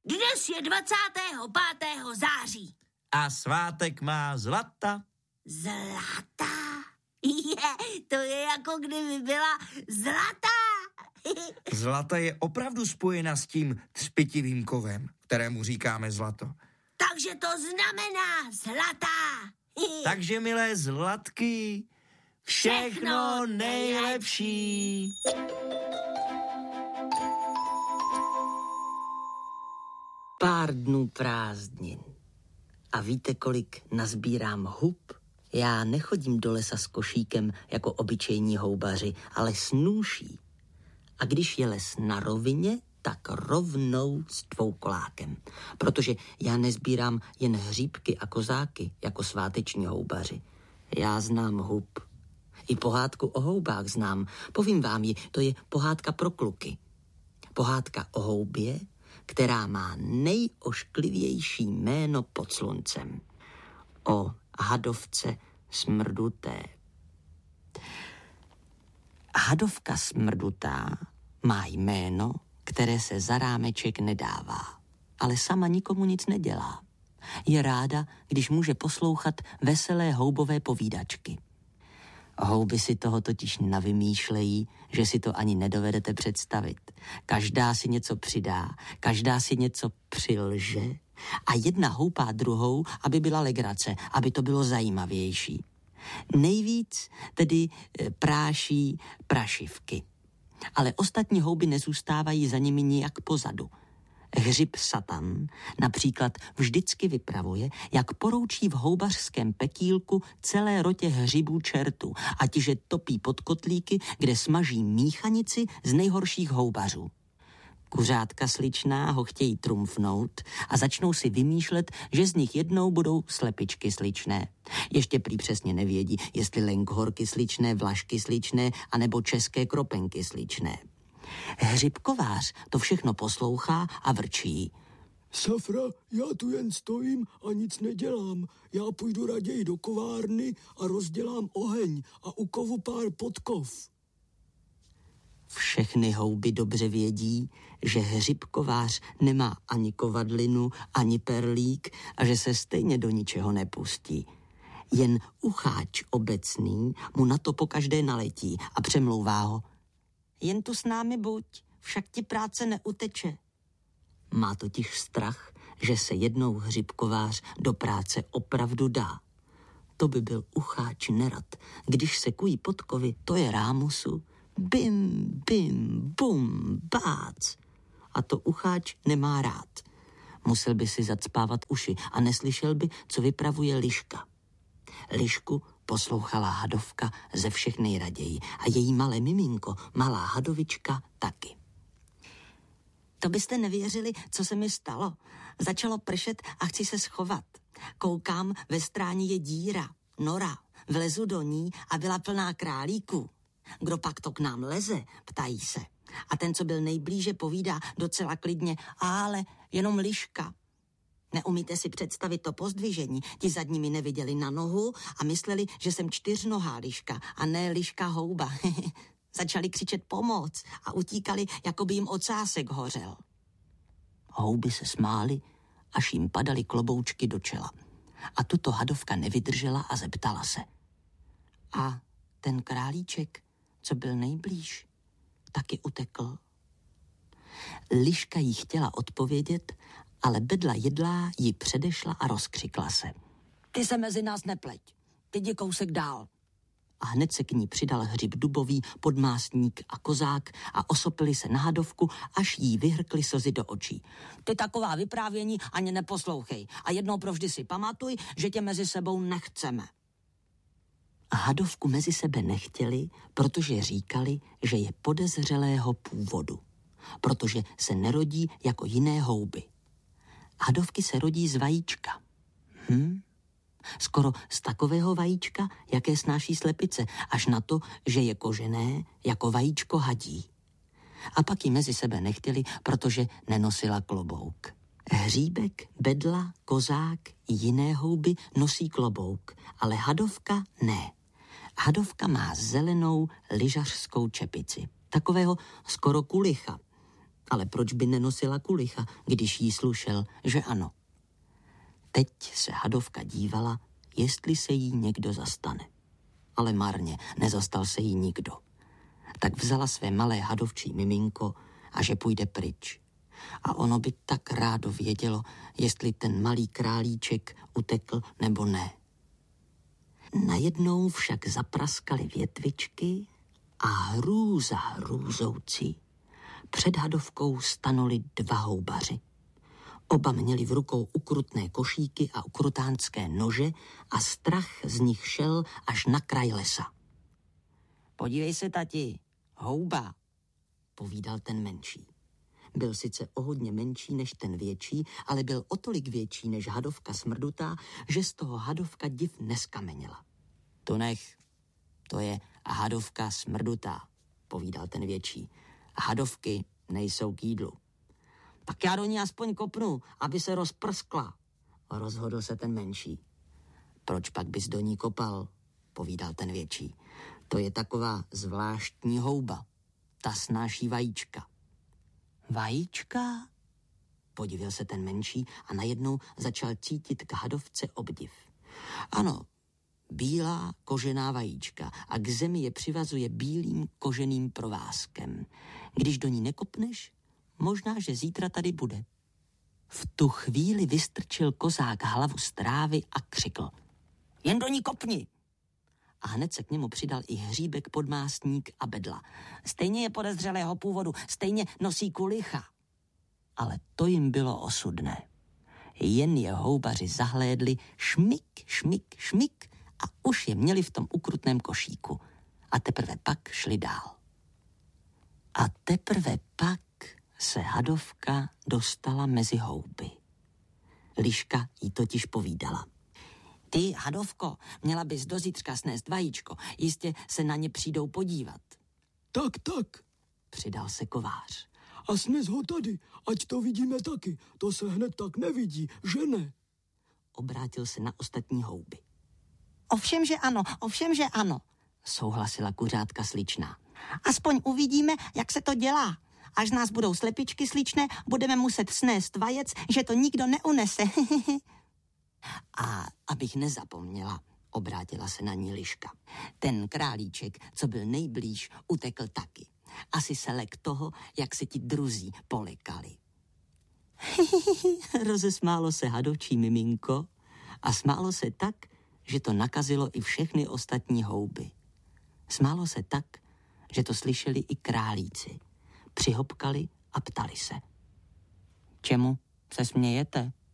Dnes je 25. září. A svátek má Zlata. Zlata? To je jako kdyby byla zlatá. Zlata je opravdu spojena s tím třpitivým kovem, kterému říkáme zlato. Takže to znamená zlatá. Takže, milé zlatky, všechno nejlepší. Pár dnů prázdnin. A víte, kolik nazbírám hub? Já nechodím do lesa s košíkem jako obyčejní houbaři, ale s nůší. A když je les na rovině, tak rovnou s dvoukolákem. Protože já nezbírám jen hříbky a kozáky jako sváteční houbaři. Já znám hub. I pohádku o houbách znám. Povím vám ji, to je pohádka pro kluky. Pohádka o houbě, která má nejošklivější jméno pod sluncem. O hadovce smrduté. Hadovka smrdutá má jméno, které se za rámeček nedává, ale sama nikomu nic nedělá. Je ráda, když může poslouchat veselé houbové povídačky. Houby si toho totiž navymýšlejí, že si to ani nedovedete představit. Každá si něco přidá, každá si něco přilže a jedna houpá druhou, aby byla legrace, aby to bylo zajímavější. Nejvíc tedy práší prašivky. Ale ostatní houby nezůstávají za nimi nijak pozadu. Hřib Satan například vždycky vypravuje, jak poroučí v houbařském pekýlku celé rotě hřibů čertu, ať je topí pod kotlíky, kde smaží míchanici z nejhorších houbařů. Kuřátka sličná ho chtějí trumfnout a začnou si vymýšlet, že z nich jednou budou slepičky sličné. Ještě prý přesně nevědí, jestli lenkhorky sličné, vlašky sličné, anebo české kropenky sličné. Hřibkovář to všechno poslouchá a vrčí. Safra, já tu jen stojím a nic nedělám. Já půjdu raději do kovárny a rozdělám oheň a u kovu pár podkov. Všechny houby dobře vědí, že hřibkovář nemá ani kovadlinu, ani perlík a že se stejně do ničeho nepustí. Jen ucháč obecný mu na to pokaždé naletí a přemlouvá ho. Jen tu s námi buď, však ti práce neuteče. Má totiž strach, že se jednou hřibkovář do práce opravdu dá. To by byl ucháč nerad. Když se kují podkovy, to je rámusu. Bim, bim, bum, bác. A to ucháč nemá rád. Musel by si zacpávat uši a neslyšel by, co vypravuje liška. Lišku poslouchala hadovka ze všech nejraději a její malé miminko, malá hadovička, taky. To byste nevěřili, co se mi stalo. Začalo pršet a chci se schovat. Koukám, ve stráni je díra, nora. Vlezu do ní a byla plná králíků. Kdo pak to k nám leze, ptají se. A ten, co byl nejblíže, povídá docela klidně, ale jenom liška. Neumíte si představit to pozdvižení. Ti zadní mi neviděli na nohu a mysleli, že jsem čtyřnohá liška a ne liška houba. Začali křičet pomoc a utíkali, jako by jim ocásek hořel. Houby se smály, až jim padaly kloboučky do čela. A tuto hadovka nevydržela a zeptala se. A ten králíček, co byl nejblíž, taky utekl. Liška jí chtěla odpovědět, ale bedla jedlá ji předešla a rozkřikla se. Ty se mezi nás nepleť, ty jdi kousek dál. A hned se k ní přidal hřib dubový, podmásník a kozák a osopili se na hadovku, až jí vyhrkly slzy do očí. Ty taková vyprávění ani neposlouchej a jednou provždy si pamatuj, že tě mezi sebou nechceme. A hadovku mezi sebe nechtěli, protože říkali, že je podezřelého původu, protože se nerodí jako jiné houby. Hadovky se rodí z vajíčka. Skoro z takového vajíčka, jaké snáší slepice, až na to, že je kožené jako vajíčko hadí. A pak ji mezi sebe nechtěli, protože nenosila klobouk. Hříbek, bedla, kozák i jiné houby nosí klobouk, ale hadovka ne. Hadovka má zelenou lyžařskou čepici, takového skoro kulicha. Ale proč by nenosila kulicha, když jí slušel, že ano? Teď se hadovka dívala, jestli se jí někdo zastane. Ale marně, nezastal se jí nikdo. Tak vzala své malé hadovčí miminko a že půjde pryč. A ono by tak rádo vědělo, jestli ten malý králíček utekl nebo ne. Najednou však zapraskaly větvičky a hrůza hrůzoucí. Před hadovkou stanuli 2 houbaři. Oba měli v rukou ukrutné košíky a ukrutánské nože a strach z nich šel až na kraj lesa. Podívej se, tati, houba, povídal ten menší. Byl sice o hodně menší než ten větší, ale byl o tolik větší než hadovka smrdutá, že z toho hadovka div neskameněla. To nech, to je hadovka smrdutá, povídal ten větší. Hadovky nejsou k jídlu. Tak já do ní aspoň kopnu, aby se rozprskla, rozhodl se ten menší. Proč pak bys do ní kopal, povídal ten větší. To je taková zvláštní houba. Ta snáší vajíčka. Vajíčka? Podivil se ten menší a najednou začal cítit k hadovce obdiv. Ano, bílá kožená vajíčka a k zemi je přivazuje bílým koženým provázkem. Když do ní nekopneš, možná, že zítra tady bude. V tu chvíli vystrčil kozák hlavu z trávy a křikl. Jen do ní kopni! A hned se k němu přidal i hříbek, podmásník a bedla. Stejně je podezřelého původu, stejně nosí kulicha. Ale to jim bylo osudné. Jen je houbaři zahlédli šmik, šmik, šmik a už je měli v tom ukrutném košíku. A teprve pak šli dál. A teprve pak se hadovka dostala mezi houby. Liška jí totiž povídala. Ty, hadovko, měla bys do zítřka snést vajíčko, jistě se na ně přijdou podívat. Tak, Přidal se kovář. a snes ho tady, ať to vidíme taky. To se hned tak nevidí, že ne? Obrátil se na ostatní houby. Ovšem, že ano, souhlasila kuřátka sličná. Aspoň uvidíme, jak se to dělá. Až nás budou slepičky sličné, budeme muset snést vajec, že to nikdo neunese. A abych nezapomněla, obrátila se na ní Liška. Ten králíček, co byl nejblíž, utekl taky. Asi se lek toho, jak se ti druzí polekali. Rozesmálo se hadovčí miminko a smálo se tak, že to nakazilo i všechny ostatní houby. Smálo se tak, že to slyšeli i králíci. Přihopkali a ptali se. Čemu se smějete?